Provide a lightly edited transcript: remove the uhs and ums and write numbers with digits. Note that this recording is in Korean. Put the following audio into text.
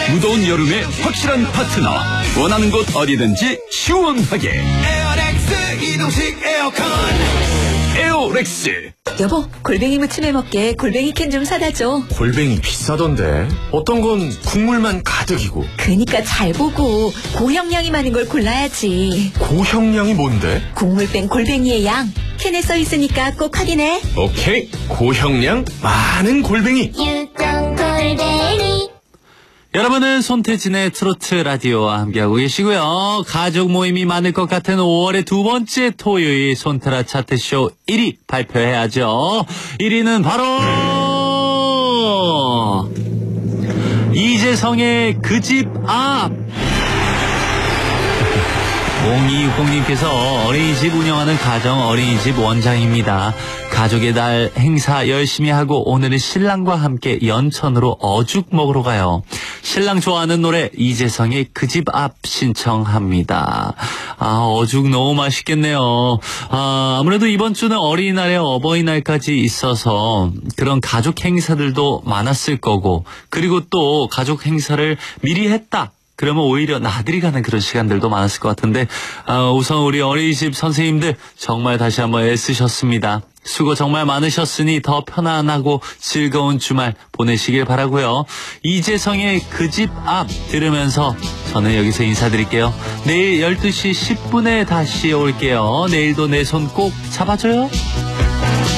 무더운 여름에 확실한 파트너. 원하는 곳 어디든지 시원하게. 에어렉스 이동식 에어컨. 에어렉스. 여보, 골뱅이 무침 해먹게 골뱅이 캔 좀 사다 줘. 골뱅이 비싸던데. 어떤 건 국물만 가득이고. 그니까 잘 보고 고형량이 많은 걸 골라야지. 고형량이 뭔데? 국물 뺀 골뱅이의 양. 캔에 써 있으니까 꼭 확인해. 오케이. 고형량 많은 골뱅이. 유정 골뱅이. 여러분은 손태진의 트로트 라디오와 함께하고 계시고요. 가족 모임이 많을 것 같은 5월의 두 번째 토요일 손트라 차트쇼 1위 발표해야죠. 1위는 바로 이재성의 그 집 앞. 0260님께서 어린이집 운영하는 가정 어린이집 원장입니다. 가족의 날 행사 열심히 하고 오늘은 신랑과 함께 연천으로 어죽 먹으러 가요. 신랑 좋아하는 노래 이재성의 그 집 앞 신청합니다. 어죽 너무 맛있겠네요. 아무래도 이번 주는 어린이날에 어버이날까지 있어서 그런 가족 행사들도 많았을 거고, 그리고 또 가족 행사를 미리 했다 그러면 오히려 나들이 가는 그런 시간들도 많았을 것 같은데, 우선 우리 어린이집 선생님들 정말 다시 한번 애쓰셨습니다. 수고 정말 많으셨으니 더 편안하고 즐거운 주말 보내시길 바라고요. 이재성의 그 집 앞 들으면서 저는 여기서 인사드릴게요. 내일 12시 10분에 다시 올게요. 내일도 내 손 꼭 잡아줘요.